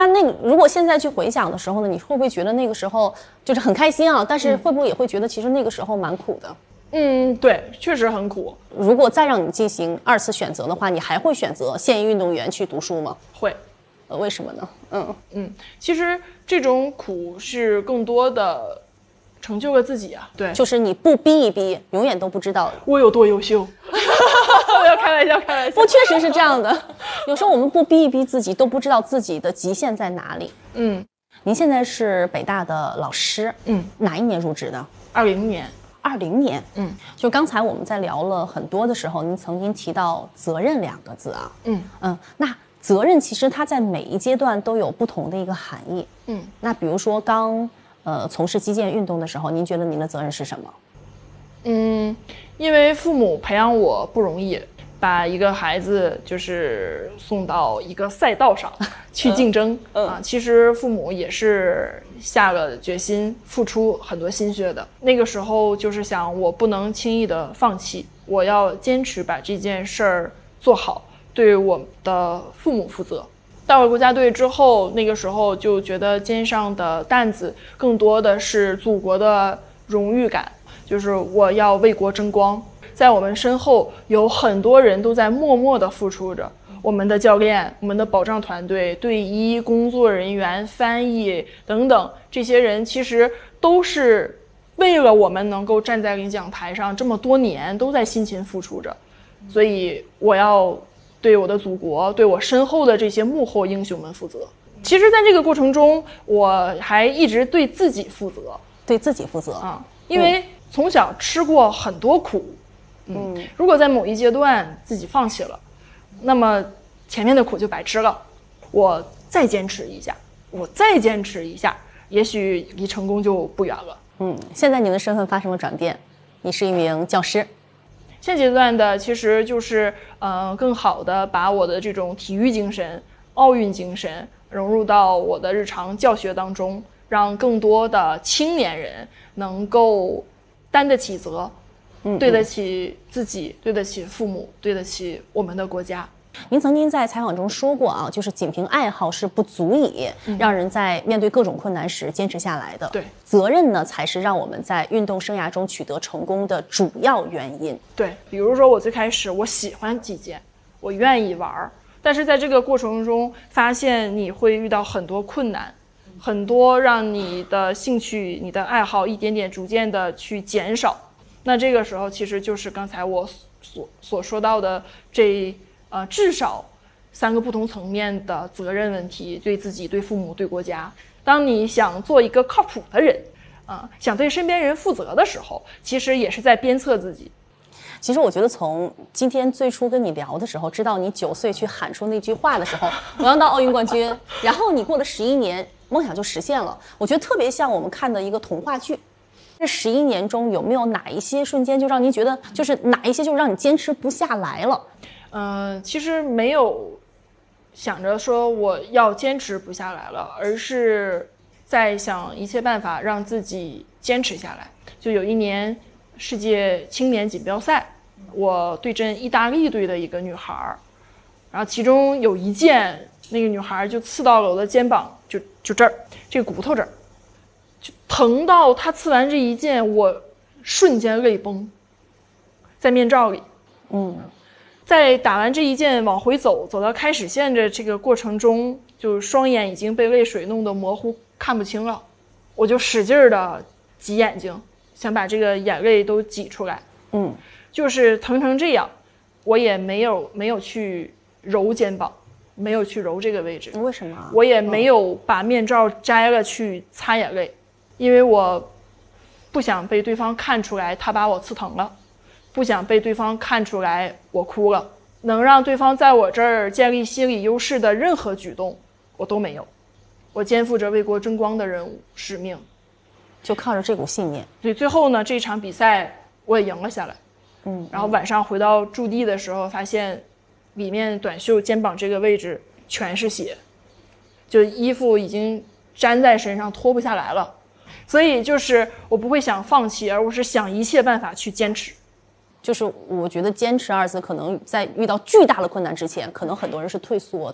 那如果现在去回想的时候呢，你会不会觉得那个时候就是很开心啊？但是会不会也会觉得其实那个时候蛮苦的？ 对，确实很苦。 如果再让你进行2次选择的话，你还会选择现役运动员去读书吗？ 会。 为什么呢？ 其实这种苦是更多的成就了自己啊。对， 就是你不逼一逼，永远都不知道我有多优秀。不要开玩笑，开玩笑。 不，确实是这样的。有时候我们不逼一逼自己，都不知道自己的极限在哪里。您现在是北大的老师，哪一年入职的 ？20年。 20年，就刚才我们在聊了很多的时候，您曾经提到责任2个字啊，那责任其实它在每一阶段都有不同的一个含义，那比如说刚从事击剑运动的时候，您觉得您的责任是什么？ 因为父母培养我不容易，把一个孩子就是送到一个赛道上去竞争其实父母也是下了决心，付出很多心血的。那个时候就是想，我不能轻易的放弃，我要坚持把这件事儿做好，对我的父母负责。到了国家队之后，那个时候就觉得肩上的担子更多的是祖国的荣誉感，就是我要为国争光。在我们身后有很多人都在默默地付出着，我们的教练、我们的保障团队、队医、工作人员、翻译等等，这些人其实都是为了我们能够站在领奖台上这么多年都在辛勤付出着。所以我要对我的祖国，对我身后的这些幕后英雄们负责。其实在这个过程中，我还一直对自己负责。 对自己负责因为从小吃过很多苦，如果在某一阶段自己放弃了，那么前面的苦就白吃了。我再坚持一下，也许离成功就不远了。 现在您的身份发生了转变，你是一名教师。 现阶段的其实就是更好的把我的这种体育精神、奥运精神融入到我的日常教学当中，让更多的青年人能够担得起责，对得起自己，对得起父母，对得起我们的国家。 您曾经在采访中说过啊，就是仅凭爱好是不足以让人在面对各种困难时坚持下来的。 对， 责任呢才是让我们在运动生涯中取得成功的主要原因。 对，比如说我最开始我喜欢击剑，我愿意玩，但是在这个过程中发现你会遇到很多困难，很多让你的兴趣、你的爱好一点点逐渐的去减少。那这个时候其实就是刚才我所说到的至少3个不同层面的责任问题，对自己、对父母、对国家。当你想做一个靠谱的人想对身边人负责的时候，其实也是在鞭策自己。 其实我觉得从今天最初跟你聊的时候，知道你9岁去喊出那句话的时候，我要当奥运冠军，然后你过了11年，梦想就实现了。我觉得特别像我们看的一个童话剧。这11年中有没有哪一些瞬间就让您觉得，就是哪一些就让你坚持不下来了？ 其实没有想着说我要坚持不下来了，而是在想一切办法让自己坚持下来。就有一年世界青年锦标赛，我对阵意大利队的一个女孩，然后其中有一剑，那个女孩就刺到了我的肩膀，就这儿，这个骨头这儿，就疼到她刺完这一剑，我瞬间泪崩，在面罩里。在打完这一剑往回走到开始线的这个过程中，就双眼已经被泪水弄得模糊，看不清了。我就使劲的挤眼睛，想把这个眼泪都挤出来。就是疼成这样，我也没有去揉肩膀，没有去揉这个位置。 为什么？ 我也没有把面罩摘了去擦眼泪，因为我不想被对方看出来他把我刺疼了，不想被对方看出来我哭了。能让对方在我这儿建立心理优势的任何举动我都没有。我肩负着为国争光的任务使命， 就靠着这股信念。 所以最后呢，这场比赛我也赢了下来。然后晚上回到驻地的时候，发现里面短袖肩膀这个位置全是血，就衣服已经粘在身上脱不下来了。所以就是我不会想放弃，而我是想一切办法去坚持。就是我觉得坚持2字可能在遇到巨大的困难之前，可能很多人是退缩的。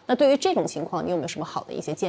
那对于这种情况，你有没有什么好的一些建议？